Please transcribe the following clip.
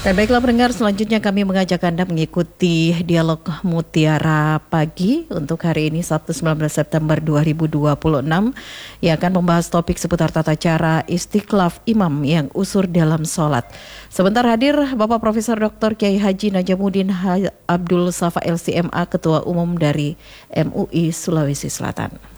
Dan baiklah pendengar, selanjutnya kami mengajak Anda mengikuti dialog Mutiara Pagi untuk hari ini Sabtu 19 September 2026 yang akan membahas topik seputar tata cara istikhlaf imam yang usur dalam sholat. Sebentar hadir Bapak Profesor Dr. Kiai Haji Najamuddin Abdul Safa LCMA, Ketua Umum dari MUI Sulawesi Selatan.